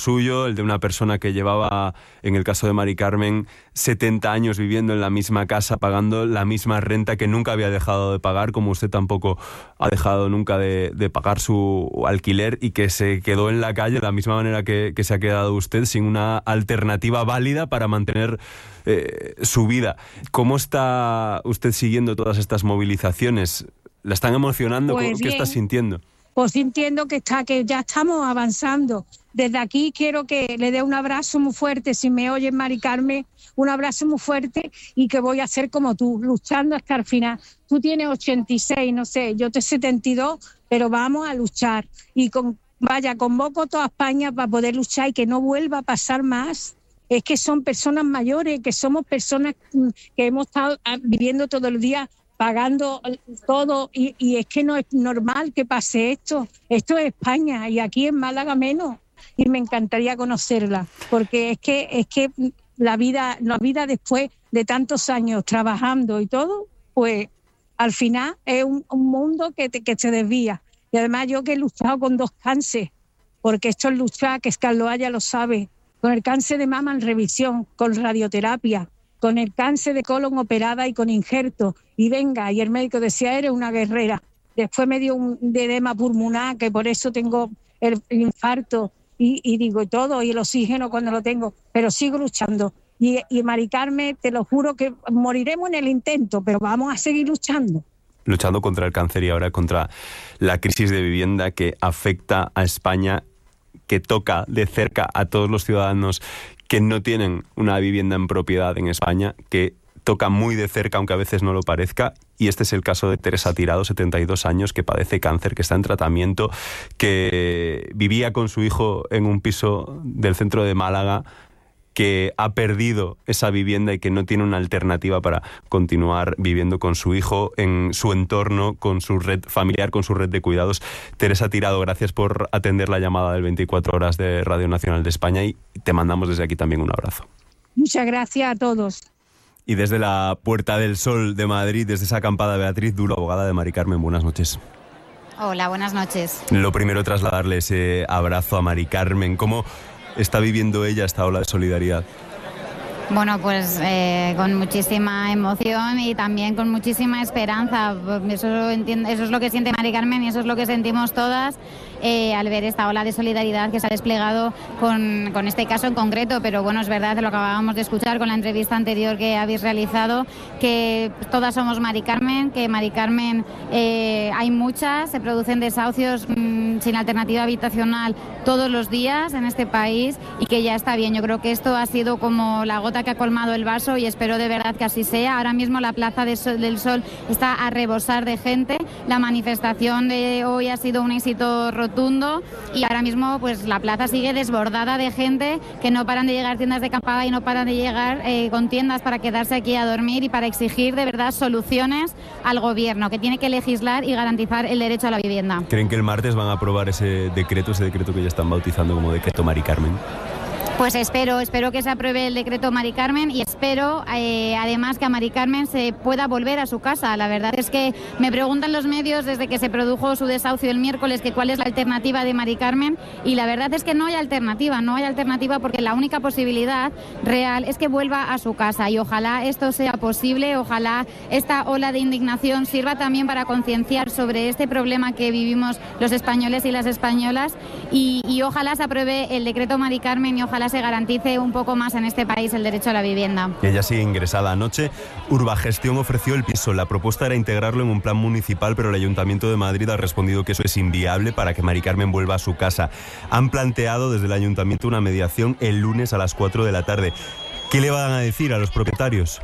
suyo, el de una persona que llevaba, en el caso de Mari Carmen, 70 años viviendo en la misma casa, pagando la misma renta que nunca había dejado de pagar, como usted tampoco ha dejado nunca de pagar su alquiler, y que se quedó en la calle de la misma manera que se ha quedado usted, sin una alternativa válida para mantener su vida. ¿Cómo está usted siguiendo todas estas movilizaciones? ¿La están emocionando? Pues ¿Qué está sintiendo? Pues sintiendo que ya estamos avanzando. Desde aquí quiero que le dé un abrazo muy fuerte, si me oyes, Mari Carmen, un abrazo muy fuerte, y que voy a ser como tú, luchando hasta el final. Tú tienes 86, no sé, yo tengo 72, pero vamos a luchar. Y convoco a toda España para poder luchar y que no vuelva a pasar más. Es que son personas mayores, que somos personas que hemos estado viviendo todo el día pagando todo, y es que no es normal que pase esto. Esto es España, y aquí en Málaga menos, y me encantaría conocerla, porque es que la vida después de tantos años trabajando y todo, pues al final es un mundo que se desvía. Y además yo que he luchado con 2 cánceres, porque esto es luchar, que Carlos Haya lo sabe, con el cáncer de mama en revisión, con radioterapia, con el cáncer de colon operada y con injerto, y el médico decía, eres una guerrera. Después me dio un edema pulmonar, que por eso tengo el infarto, y digo, y todo, y el oxígeno cuando lo tengo, pero sigo luchando. Y Mari Carmen, te lo juro que moriremos en el intento, pero vamos a seguir luchando. Luchando contra el cáncer y ahora contra la crisis de vivienda que afecta a España, que toca de cerca a todos los ciudadanos que no tienen una vivienda en propiedad en España, que toca muy de cerca, aunque a veces no lo parezca. Y este es el caso de Teresa Tirado, 72 años, que padece cáncer, que está en tratamiento, que vivía con su hijo en un piso del centro de Málaga, que ha perdido esa vivienda y que no tiene una alternativa para continuar viviendo con su hijo en su entorno, con su red familiar, con su red de cuidados. Teresa Tirado, gracias por atender la llamada del 24 Horas de Radio Nacional de España, y te mandamos desde aquí también un abrazo. Muchas gracias a todos. Y desde la Puerta del Sol de Madrid, desde esa acampada, Beatriz Duro, abogada de Mari Carmen, buenas noches. Hola, buenas noches. Lo primero, trasladarle ese abrazo a Mari Carmen. ¿Cómo está viviendo ella esta ola de solidaridad? Bueno, pues con muchísima emoción y también con muchísima esperanza. Eso es lo que siente Mari Carmen y eso es lo que sentimos todas al ver esta ola de solidaridad que se ha desplegado con este caso en concreto. Pero bueno, es verdad, lo acabábamos de escuchar con la entrevista anterior que habéis realizado, que todas somos Mari Carmen, que Mari Carmen hay muchas, se producen desahucios sin alternativa habitacional todos los días en este país, y que ya está bien. Yo creo que esto ha sido como la gota que ha colmado el vaso, y espero de verdad que así sea. Ahora mismo la Plaza del Sol está a rebosar de gente. La manifestación de hoy ha sido un éxito rotundo, y ahora mismo pues la plaza sigue desbordada de gente, que no paran de llegar tiendas de acampada y no paran de llegar con tiendas para quedarse aquí a dormir y para exigir de verdad soluciones al gobierno, que tiene que legislar y garantizar el derecho a la vivienda. ¿Creen que el martes van a aprobar ese decreto que ya están bautizando como decreto Mari Carmen? Pues espero que se apruebe el decreto Mari Carmen, y espero además que a Mari Carmen se pueda volver a su casa. La verdad es que me preguntan los medios desde que se produjo su desahucio el miércoles que cuál es la alternativa de Mari Carmen, y la verdad es que no hay alternativa porque la única posibilidad real es que vuelva a su casa, y ojalá esto sea posible. Ojalá esta ola de indignación sirva también para concienciar sobre este problema que vivimos los españoles y las españolas, y ojalá se apruebe el decreto Mari Carmen, y ojalá se garantice un poco más en este país el derecho a la vivienda. Ella sigue ingresada. Anoche Urbagestión ofreció el piso. La propuesta era integrarlo en un plan municipal, pero el Ayuntamiento de Madrid ha respondido que eso es inviable para que Mari Carmen vuelva a su casa. Han planteado desde el Ayuntamiento una mediación el lunes a las 4 de la tarde. ¿Qué le van a decir a los propietarios?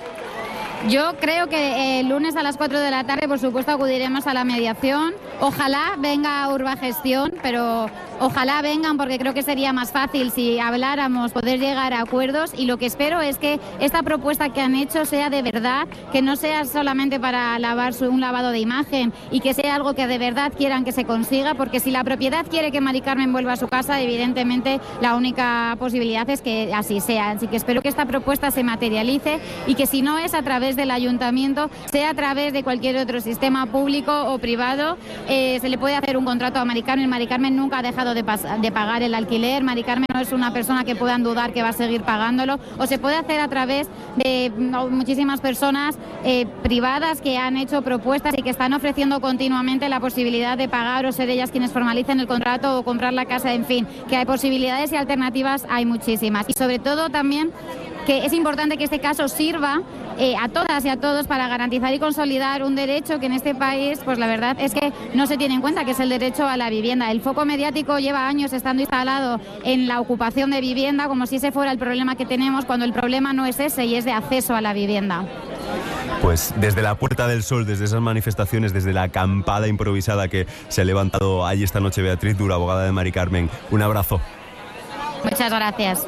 Yo creo que el lunes a las 4 de la tarde, por supuesto, acudiremos a la mediación. Ojalá venga Urbagestión, pero ojalá vengan, porque creo que sería más fácil si habláramos, poder llegar a acuerdos, y lo que espero es que esta propuesta que han hecho sea de verdad, que no sea solamente para un lavado de imagen, y que sea algo que de verdad quieran que se consiga, porque si la propiedad quiere que Mari Carmen vuelva a su casa, evidentemente la única posibilidad es que así sea. Así que espero que esta propuesta se materialice, y que si no es a través del Ayuntamiento, sea a través de cualquier otro sistema público o privado. Se le puede hacer un contrato a Mari Carmen. Mari Carmen nunca ha dejado dejado de pagar el alquiler. Mari Carmen no es una persona que puedan dudar que va a seguir pagándolo, o se puede hacer a través de muchísimas personas privadas que han hecho propuestas y que están ofreciendo continuamente la posibilidad de pagar o ser ellas quienes formalicen el contrato o comprar la casa, en fin, que hay posibilidades y alternativas, hay muchísimas. Y sobre todo también que es importante que este caso sirva a todas y a todos para garantizar y consolidar un derecho que en este país, pues la verdad es que no se tiene en cuenta, que es el derecho a la vivienda. El foco mediático lleva años estando instalado en la ocupación de vivienda, como si ese fuera el problema que tenemos, cuando el problema no es ese y es de acceso a la vivienda. Pues desde la Puerta del Sol, desde esas manifestaciones, desde la acampada improvisada que se ha levantado allí esta noche Beatriz Duro, abogada de Mari Carmen, un abrazo. Muchas gracias.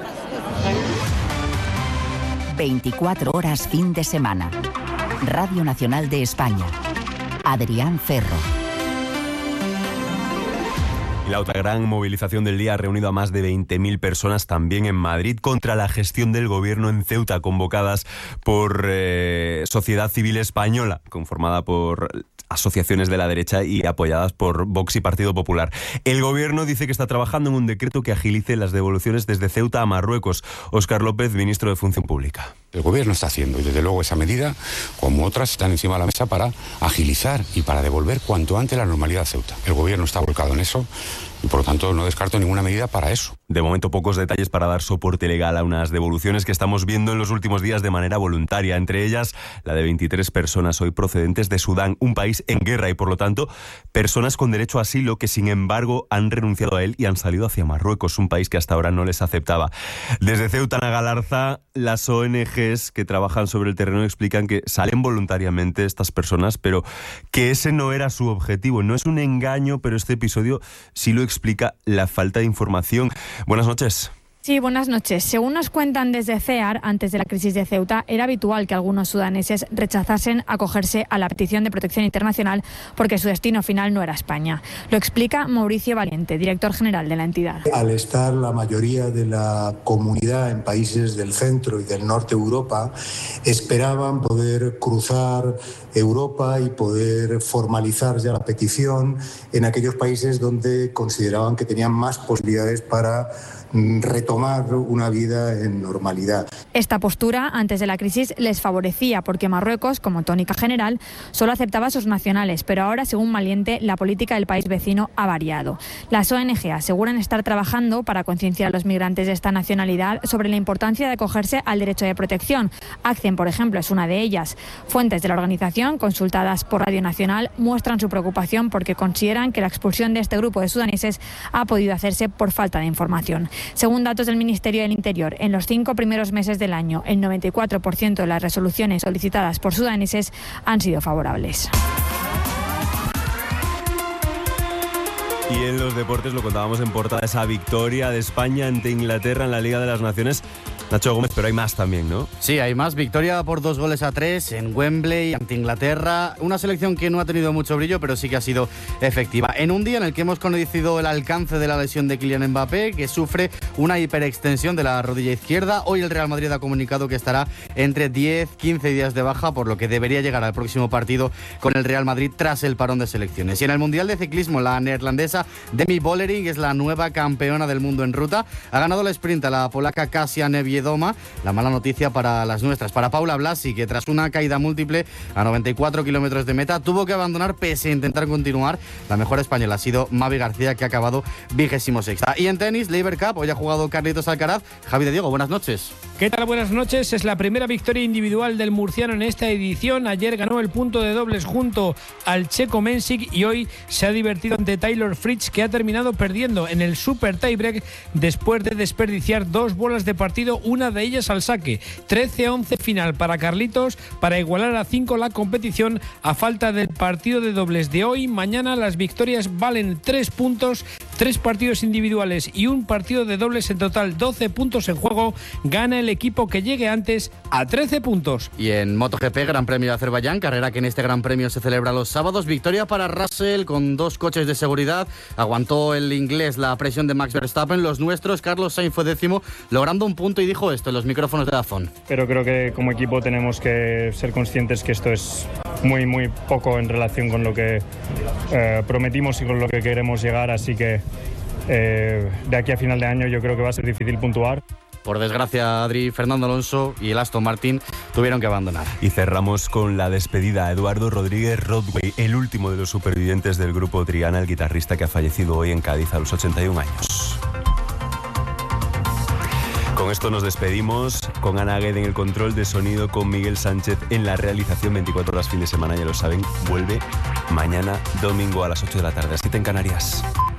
24 horas fin de semana. Radio Nacional de España. Adrián Ferro. La otra gran movilización del día ha reunido a más de 20.000 personas también en Madrid contra la gestión del gobierno en Ceuta, convocadas por Sociedad Civil Española, conformada por asociaciones de la derecha y apoyadas por Vox y Partido Popular. El gobierno dice que está trabajando en un decreto que agilice las devoluciones desde Ceuta a Marruecos. Óscar López, ministro de Función Pública. El gobierno está haciendo, y desde luego esa medida, como otras, están encima de la mesa para agilizar y para devolver cuanto antes la normalidad a Ceuta. El gobierno está volcado en eso y por lo tanto no descarto ninguna medida para eso. De momento pocos detalles para dar soporte legal a unas devoluciones que estamos viendo en los últimos días de manera voluntaria, entre ellas la de 23 personas hoy procedentes de Sudán, un país en guerra, y por lo tanto personas con derecho a asilo que sin embargo han renunciado a él y han salido hacia Marruecos, un país que hasta ahora no les aceptaba. Desde Ceuta, Ana Galarza, las ONGs que trabajan sobre el terreno explican que salen voluntariamente estas personas, pero que ese no era su objetivo. No es un engaño, pero este episodio sí lo explica la falta de información. Buenas noches. Sí, buenas noches. Según nos cuentan desde CEAR, antes de la crisis de Ceuta, era habitual que algunos sudaneses rechazasen acogerse a la petición de protección internacional porque su destino final no era España. Lo explica Mauricio Valiente, director general de la entidad. Al estar la mayoría de la comunidad en países del centro y del norte de Europa, esperaban poder cruzar Europa y poder formalizar ya la petición en aquellos países donde consideraban que tenían más posibilidades para retomar una vida en normalidad. Esta postura, antes de la crisis, les favorecía porque Marruecos, como tónica general, solo aceptaba a sus nacionales, pero ahora, según Valiente, la política del país vecino ha variado. Las ONG aseguran estar trabajando para concienciar a los migrantes de esta nacionalidad sobre la importancia de acogerse al derecho de protección. ACCEN, por ejemplo, es una de ellas. Fuentes de la organización, consultadas por Radio Nacional, muestran su preocupación porque consideran que la expulsión de este grupo de sudaneses ha podido hacerse por falta de información. Según datos del Ministerio del Interior, en los 5 primeros meses del año, el 94% de las resoluciones solicitadas por sudaneses han sido favorables. Y en los deportes lo contábamos en portada, esa victoria de España ante Inglaterra en la Liga de las Naciones. Nacho Gómez, pero hay más también, ¿no? Sí, hay más. Victoria por 2-3 en Wembley ante Inglaterra. Una selección que no ha tenido mucho brillo, pero sí que ha sido efectiva. En un día en el que hemos conocido el alcance de la lesión de Kylian Mbappé, que sufre una hiperextensión de la rodilla izquierda. Hoy el Real Madrid ha comunicado que estará entre 10-15 días de baja, por lo que debería llegar al próximo partido con el Real Madrid tras el parón de selecciones. Y en el Mundial de Ciclismo, la neerlandesa Demi Vollering es la nueva campeona del mundo en ruta. Ha ganado el sprint a la polaca Kasia Niewiadoma. La mala noticia para las nuestras, para Paula Blasi, que tras una caída múltiple a 94 kilómetros de meta tuvo que abandonar pese a intentar continuar. La mejor española ha sido Mavi García, que ha acabado 26ª. Y en tenis, Laver Cup, hoy ha jugado Carlitos Alcaraz. Javi de Diego, buenas noches. ¿Qué tal? Buenas noches. Es la primera victoria individual del murciano en esta edición. Ayer ganó el punto de dobles junto al checo Mensik y hoy se ha divertido ante Taylor Fritz, que ha terminado perdiendo en el super tiebreak después de desperdiciar 2 bolas de partido, una de ellas al saque. 13-11 final para Carlitos para igualar a 5 la competición a falta del partido de dobles de hoy. Mañana las victorias valen 3 puntos, 3 partidos individuales y un partido de dobles, en total 12 puntos en juego. Gana el equipo que llegue antes a 13 puntos. Y en MotoGP, Gran Premio de Azerbaiyán, carrera que en este Gran Premio se celebra los sábados. Victoria para Russell con 2 coches de seguridad. Aguantó el inglés la presión de Max Verstappen. Los nuestros, Carlos Sainz fue 10º, logrando un punto, y dijo esto en los micrófonos de DAZN. Pero creo que como equipo tenemos que ser conscientes que esto es muy, muy poco en relación con lo que prometimos y con lo que queremos llegar, así que de aquí a final de año yo creo que va a ser difícil puntuar. Por desgracia, Adri, Fernando Alonso y el Aston Martin tuvieron que abandonar. Y cerramos con la despedida a Eduardo Rodríguez Rodway, el último de los supervivientes del grupo Triana, el guitarrista que ha fallecido hoy en Cádiz a los 81 años. Con esto nos despedimos, con Ana Gued en el control de sonido, con Miguel Sánchez en la realización. 24 horas fin de semana, ya lo saben, vuelve mañana domingo a las 8 de la tarde, 7 en Canarias.